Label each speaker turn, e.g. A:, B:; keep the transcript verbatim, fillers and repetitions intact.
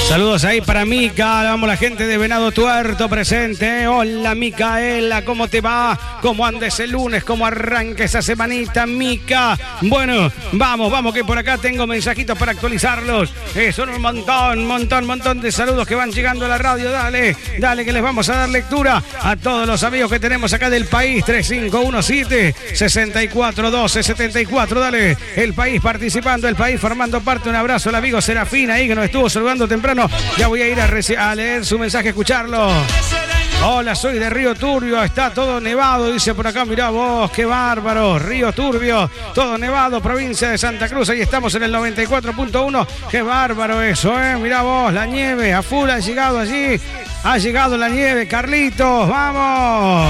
A: Saludos ahí para Mica, vamos la gente de Venado Tuerto presente. Hola Micaela, ¿cómo te va? ¿Cómo andes el lunes? ¿Cómo arranca esa semanita, Mica? Bueno, vamos, vamos que por acá tengo mensajitos para actualizarlos. Eh, son un montón, montón, montón de saludos que van llegando a la radio. Dale, dale que les vamos a dar lectura a todos los amigos que tenemos acá del país. tres cinco uno siete, seis cuatro uno dos, siete cuatro. Dale, el país participando, el país formando parte. Un abrazo al amigo Serafín ahí que nos estuvo saludando temprano. Ya voy a ir a, a leer su mensaje, escucharlo. Hola, soy de Río Turbio, está todo nevado, dice por acá, mirá vos, qué bárbaro. Río Turbio, todo nevado, provincia de Santa Cruz, ahí estamos en el noventa y cuatro punto uno. Qué bárbaro eso, eh, mirá vos, la nieve, a full ha llegado allí, ha llegado la nieve, Carlitos, vamos.